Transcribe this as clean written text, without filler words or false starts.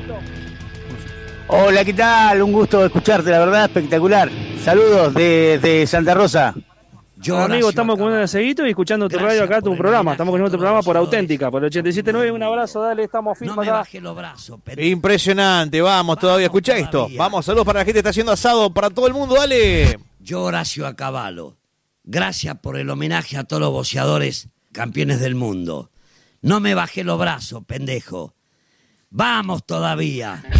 Hola, ¿qué tal? Un gusto escucharte, la verdad, espectacular. Saludos de Santa Rosa. Amigo, estamos con un aceguito y escuchando tu radio acá, tu programa. Estamos con otro programa por Auténtica, por el 87.9. Un abrazo, dale, estamos firmes acá. Impresionante, vamos todavía. Escucha esto. Vamos, saludos para la gente que está haciendo asado para todo el mundo, dale. Yo, Horacio Acabalo, gracias por el homenaje a todos los boxeadores campeones del mundo. No me bajé los brazos, pendejo. Vamos todavía.